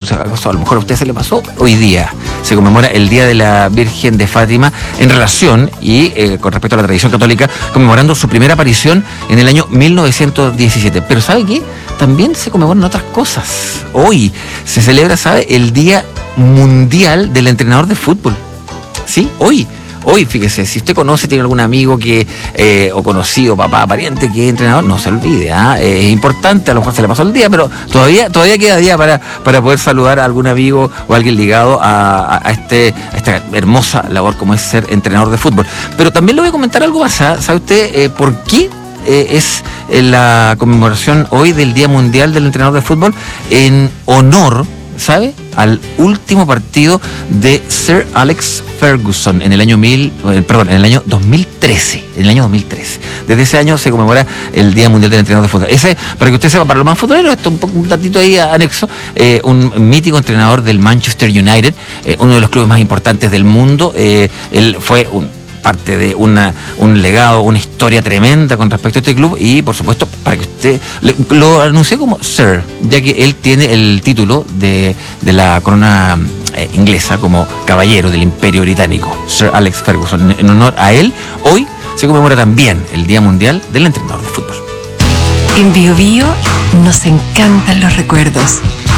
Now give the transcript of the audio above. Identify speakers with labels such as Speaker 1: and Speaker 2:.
Speaker 1: a lo mejor a usted se le pasó, hoy día se conmemora el Día de la Virgen de Fátima en relación y con respecto a la tradición católica, conmemorando su primera aparición en el año 1917. Pero ¿sabe qué? También se conmemoran otras cosas. Hoy se celebra, ¿sabe?, el Día Mundial del Entrenador de Fútbol. ¿Sí? Hoy, fíjese, si usted conoce, tiene algún amigo que o conocido, papá, pariente que es entrenador, no se olvide, es importante, a lo mejor se le pasó el día, pero todavía queda día para poder saludar a algún amigo o alguien ligado a esta hermosa labor como es ser entrenador de fútbol. Pero también le voy a comentar algo más, ¿sabe usted por qué es la conmemoración hoy del Día Mundial del Entrenador de Fútbol? En honor, ¿sabe?, al último partido de Sir Alex Ferguson en el año 2013. En el año 2013. Desde ese año se conmemora el Día Mundial del Entrenador de Fútbol. Ese, para que usted sepa, para los más futboleros, esto un datito ahí anexo, un mítico entrenador del Manchester United, uno de los clubes más importantes del mundo. Él fue parte de un legado, una historia tremenda con respecto a este club y, por supuesto, para que usted lo anuncie como Sir, ya que él tiene el título de la corona inglesa como caballero del Imperio Británico, Sir Alex Ferguson. En honor a él, hoy se conmemora también el Día Mundial del Entrenador de Fútbol.
Speaker 2: En Bio Bio nos encantan los recuerdos.